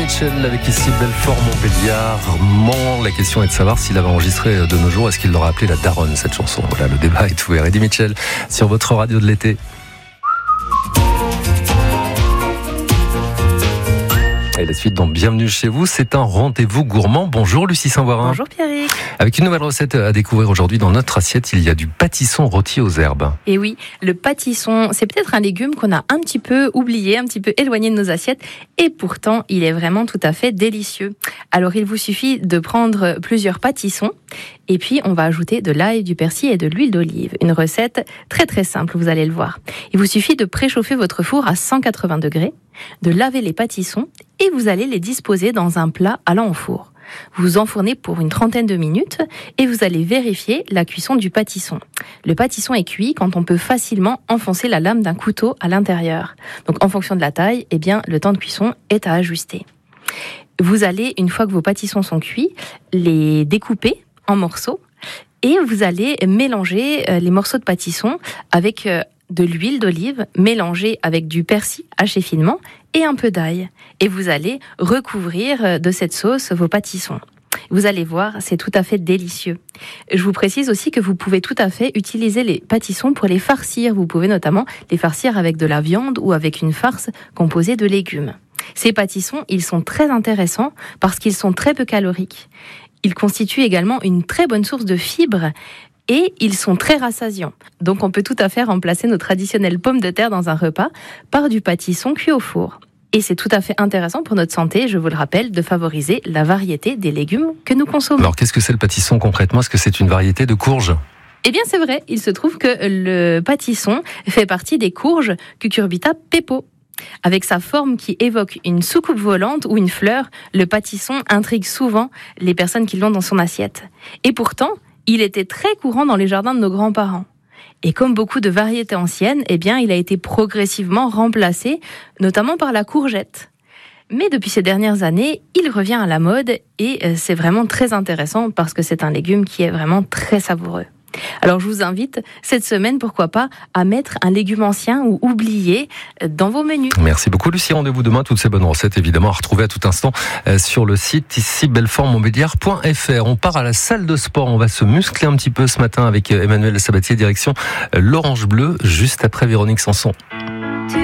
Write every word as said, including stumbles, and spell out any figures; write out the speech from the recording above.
Mitchell avec ici Belfort Montbéliard. Mans. La question est de savoir s'il avait enregistré de nos jours, est-ce qu'il l'aura appelé la daronne cette chanson. Voilà, le débat est ouvert. Eddie Mitchell sur votre radio de l'été. Et la suite dans Bienvenue chez vous, c'est un rendez-vous gourmand. Bonjour Lucie Saint-Voirin. Bonjour Pierrick. Avec une nouvelle recette à découvrir aujourd'hui dans notre assiette, il y a du pâtisson rôti aux herbes. Et oui, le pâtisson, c'est peut-être un légume qu'on a un petit peu oublié, un petit peu éloigné de nos assiettes, et pourtant il est vraiment tout à fait délicieux. Alors il vous suffit de prendre plusieurs pâtissons, et puis on va ajouter de l'ail, du persil et de l'huile d'olive. Une recette très très simple, vous allez le voir. Il vous suffit de préchauffer votre four à cent quatre-vingts degrés, de laver les pâtissons, et vous allez les disposer dans un plat allant au four. Vous enfournez pour une trentaine de minutes et vous allez vérifier la cuisson du pâtisson. Le pâtisson est cuit quand on peut facilement enfoncer la lame d'un couteau à l'intérieur. Donc en fonction de la taille, eh bien, le temps de cuisson est à ajuster. Vous allez, une fois que vos pâtissons sont cuits, les découper en morceaux et vous allez mélanger les morceaux de pâtisson avec de l'huile d'olive mélangée avec du persil haché finement et un peu d'ail. Et vous allez recouvrir de cette sauce vos pâtissons. Vous allez voir, c'est tout à fait délicieux. Je vous précise aussi que vous pouvez tout à fait utiliser les pâtissons pour les farcir. Vous pouvez notamment les farcir avec de la viande ou avec une farce composée de légumes. Ces pâtissons, ils sont très intéressants parce qu'ils sont très peu caloriques. Ils constituent également une très bonne source de fibres et ils sont très rassasiants. Donc on peut tout à fait remplacer nos traditionnelles pommes de terre dans un repas par du pâtisson cuit au four. Et c'est tout à fait intéressant pour notre santé, je vous le rappelle, de favoriser la variété des légumes que nous consommons. Alors qu'est-ce que c'est le pâtisson concrètement ? Est-ce que c'est une variété de courges ? Eh bien c'est vrai, il se trouve que le pâtisson fait partie des courges Cucurbita pepo. Avec sa forme qui évoque une soucoupe volante ou une fleur, le pâtisson intrigue souvent les personnes qui l'ont dans son assiette. Et pourtant, il était très courant dans les jardins de nos grands-parents. Et comme beaucoup de variétés anciennes, eh bien, il a été progressivement remplacé, notamment par la courgette. Mais depuis ces dernières années, il revient à la mode et c'est vraiment très intéressant parce que c'est un légume qui est vraiment très savoureux. Alors je vous invite cette semaine, pourquoi pas, à mettre un légume ancien ou oublié dans vos menus. Merci beaucoup Lucie, rendez-vous demain, toutes ces bonnes recettes évidemment à retrouver à tout instant sur le site ici belfort montbéliard point f r. On part à la salle de sport, on va se muscler un petit peu ce matin avec Emmanuel Sabatier, direction l'Orange Bleu, juste après Véronique Sanson.